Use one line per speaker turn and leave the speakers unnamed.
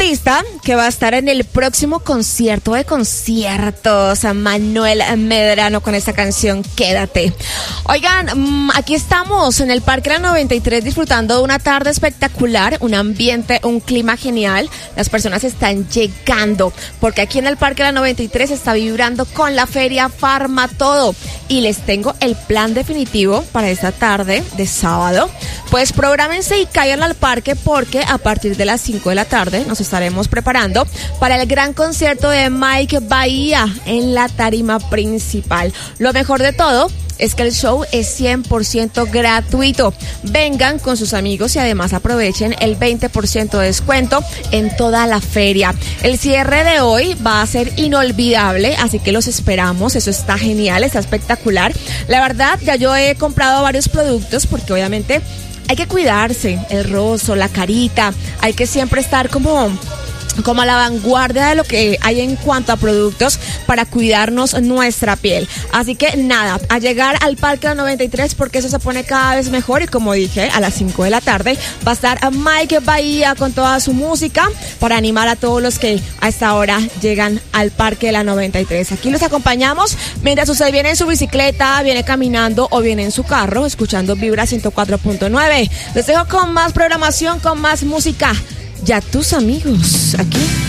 artista que va a estar en el próximo concierto de conciertos, Manuel Medrano, con esta canción Quédate. Oigan, aquí estamos en el Parque La 93 disfrutando de una tarde espectacular, un ambiente, un clima genial. Las personas están llegando porque aquí en el Parque La 93 está vibrando con la feria Farmatodo y les tengo el plan definitivo para esta tarde de sábado. Pues prográmense y caigan al parque porque a partir de las 5 de la tarde nos estaremos preparando para el gran concierto de Mike Bahía en la tarima principal. Lo mejor de todo es que el show es 100% gratuito. Vengan con sus amigos y además aprovechen el 20% de descuento en toda la feria. El cierre de hoy va a ser inolvidable, así que los esperamos. Eso está genial, está espectacular. La verdad, ya yo he comprado varios productos porque obviamente hay que cuidarse, el rostro, la carita, hay que siempre estar como a la vanguardia de lo que hay en cuanto a productos para cuidarnos nuestra piel. Así que nada, a llegar al Parque La 93 porque eso se pone cada vez mejor y como dije, a las 5 de la tarde va a estar Mike Bahía con toda su música para animar a todos los que a esta hora llegan al Parque La 93. Aquí los acompañamos mientras usted viene en su bicicleta, viene caminando o viene en su carro escuchando Vibra 104.9. Les dejo con más programación, con más música. Ya tus amigos, aquí